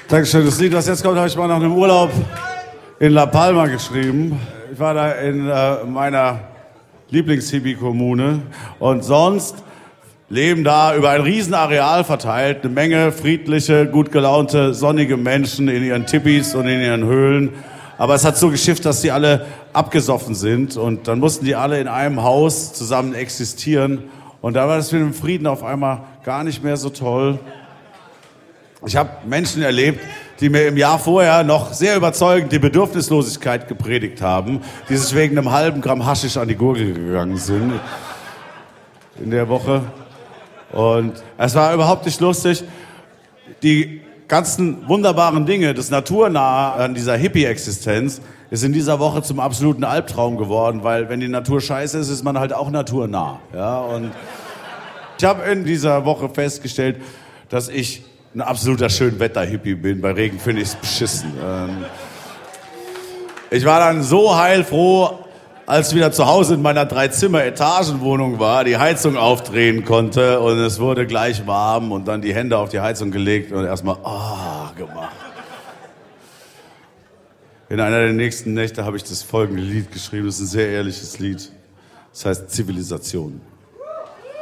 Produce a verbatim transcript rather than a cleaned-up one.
Dankeschön. Das Lied, was jetzt kommt, habe ich mal nach einem Urlaub in La Palma geschrieben. Ich war da in äh, meiner Lieblings-Hippie-Kommune und sonst leben da über ein Riesenareal verteilt eine Menge friedliche, gut gelaunte, sonnige Menschen in ihren Tippis und in ihren Höhlen. Aber es hat so geschifft, dass die alle abgesoffen sind und dann mussten die alle in einem Haus zusammen existieren. Und da war das mit dem Frieden auf einmal gar nicht mehr so toll. Ich habe Menschen erlebt, die mir im Jahr vorher noch sehr überzeugend die Bedürfnislosigkeit gepredigt haben, die sich wegen einem halben Gramm Haschisch an die Gurgel gegangen sind in der Woche. Und es war überhaupt nicht lustig. Die ganzen wunderbaren Dinge, das Naturnahe an dieser Hippie-Existenz, ist in dieser Woche zum absoluten Albtraum geworden, weil wenn die Natur scheiße ist, ist man halt auch naturnah. Ja, und ich habe in dieser Woche festgestellt, dass ich ein absoluter Schönwetter-Hippie bin. Bei Regen finde ich es beschissen. Ähm ich war dann so heilfroh, als ich wieder zu Hause in meiner Drei-Zimmer-Etagenwohnung war, die Heizung aufdrehen konnte und es wurde gleich warm und dann die Hände auf die Heizung gelegt und erstmal ah gemacht. In einer der nächsten Nächte habe ich das folgende Lied geschrieben. Das ist ein sehr ehrliches Lied. Das heißt Zivilisation.